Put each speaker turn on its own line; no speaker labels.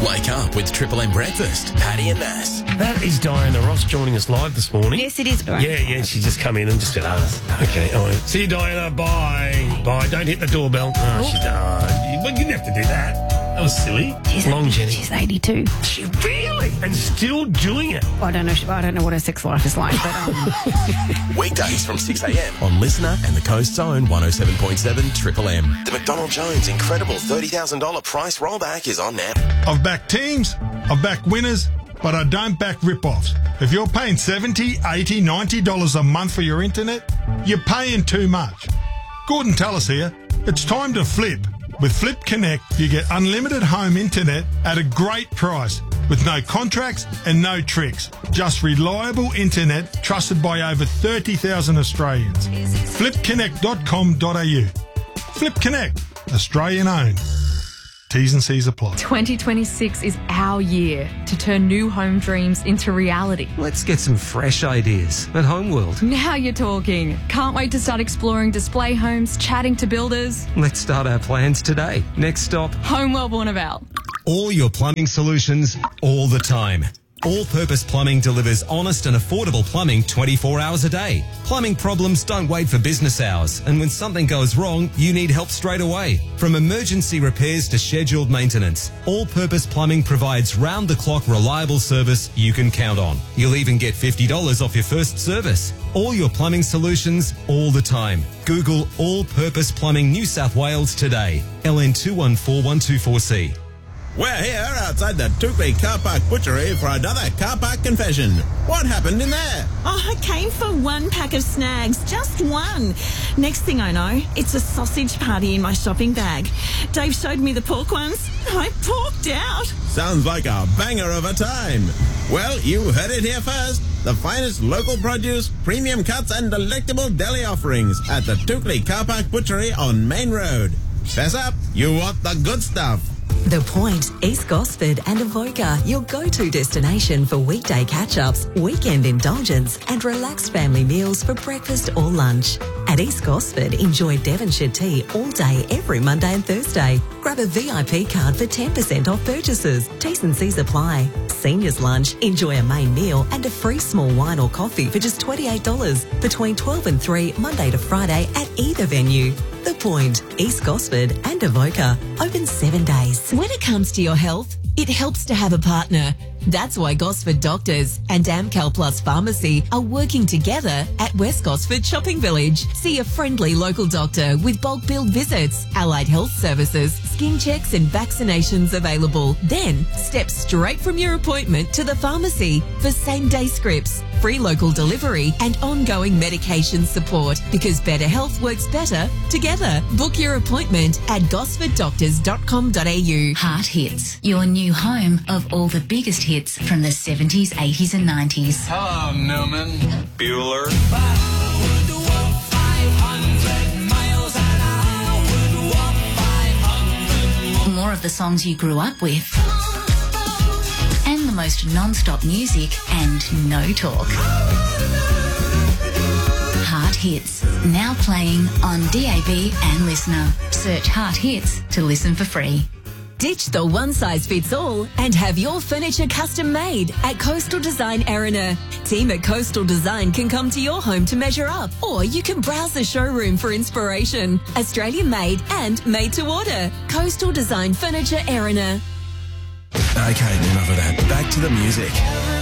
Wake up with Triple M Breakfast. Paddy and Mass.
That is Diana Ross joining us live this morning.
Yes, it is.
Yeah, she just come in and just said, okay, all right. See you, Diana, bye. Bye, don't hit the doorbell. Well, you didn't have to do that. That was silly. Jenny.
She's 82.
She really? And still doing it?
I don't know what her sex life is like, but...
Weekdays from 6 a.m. on Listener and the Coast's own 107.7 Triple M. The McDonald Jones incredible $30,000 price rollback is on now.
I've backed teams, I've backed winners, but I don't back rip-offs. If you're paying $70, $80, $90 a month for your internet, you're paying too much. Gordon Tallis here. It's time to flip. With Flip Connect, you get unlimited home internet at a great price with no contracts and no tricks. Just reliable internet trusted by over 30,000 Australians. flipconnect.com.au. Flip Connect, Australian owned. T's and C's apply.
2026 is our year to turn new home dreams into reality.
Let's get some fresh ideas at Homeworld.
Now you're talking. Can't wait to start exploring display homes, chatting to builders.
Let's start our plans today. Next stop,
Homeworld Warnervale.
All your plumbing solutions, all the time. All Purpose Plumbing delivers honest and affordable plumbing 24 hours a day. Plumbing problems don't wait for business hours, and when something goes wrong, you need help straight away. From emergency repairs to scheduled maintenance, All Purpose Plumbing provides round-the-clock reliable service you can count on. You'll even get $50 off your first service. All your plumbing solutions, all the time. Google All Purpose Plumbing New South Wales today. LN 214124C.
We're here outside the Tukley Car Park Butchery for another car park confession. What happened in there?
Oh, I came for one pack of snags, just one. Next thing I know, it's a sausage party in my shopping bag. Dave showed me the pork ones. I porked out.
Sounds like a banger of a time. Well, you heard it here first. The finest local produce, premium cuts and delectable deli offerings at the Tukley Car Park Butchery on Main Road. Fess up, you want the good stuff.
The Point, East Gosford and Avoca, your go-to destination for weekday catch-ups, weekend indulgence and relaxed family meals for breakfast or lunch. At East Gosford, enjoy Devonshire tea all day every Monday and Thursday. Grab a VIP card for 10% off purchases. T's and C's apply. Seniors lunch, enjoy a main meal and a free small wine or coffee for just $28 between 12 and 3 Monday to Friday at either venue. The Point, East Gosford and Avoca, open 7 days.
When it comes to your health, it helps to have a partner. That's why Gosford Doctors and Amcal Plus Pharmacy are working together at West Gosford Shopping Village. See a friendly local doctor with bulk billed visits, allied health services, skin checks and vaccinations available. Then step straight from your appointment to the pharmacy for same-day scripts, free local delivery and ongoing medication support, because better health works better together. Book your appointment at gosforddoctors.com.au.
Heart Hits, your new home of all the biggest hits from the 70s, 80s and 90s.
Hello, Newman.
Bueller.
More of the songs you grew up with. And the most non-stop music and no talk. Heart Hits, now playing on DAB and Listener. Search Heart Hits to listen for free.
Ditch the one-size-fits-all and have your furniture custom-made at Coastal Design Erina. Team at Coastal Design can come to your home to measure up, or you can browse the showroom for inspiration. Australian-made and made-to-order. Coastal Design Furniture Erina.
Okay, enough of that. Back to the music.